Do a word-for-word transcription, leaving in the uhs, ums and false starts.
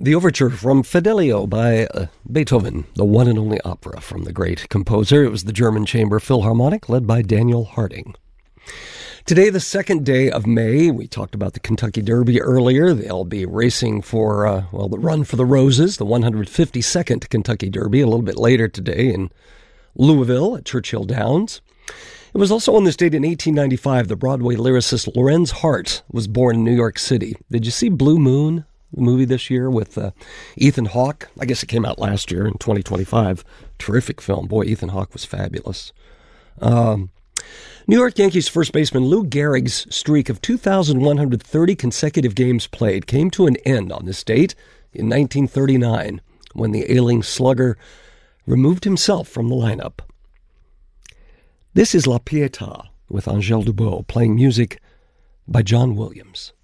The overture from Fidelio by uh, Beethoven, the one and only opera from the great composer. It was the German Chamber Philharmonic, led by Daniel Harding. Today, the second day of May, we talked about the Kentucky Derby earlier. They'll be racing for, uh, well, the Run for the Roses, the one hundred fifty-second Kentucky Derby, a little bit later today in Louisville at Churchill Downs. It was also on this date in eighteen ninety-five, the Broadway lyricist Lorenz Hart was born in New York City. Did you see Blue Moon, the movie this year with uh, Ethan Hawke? I guess it came out last year in twenty twenty-five. Terrific film. Boy, Ethan Hawke was fabulous. Um... New York Yankees first baseman Lou Gehrig's streak of two thousand one hundred thirty consecutive games played came to an end on this date in nineteen thirty-nine, when the ailing slugger removed himself from the lineup. This is La Pietà with Angèle Dubot, playing music by John Williams.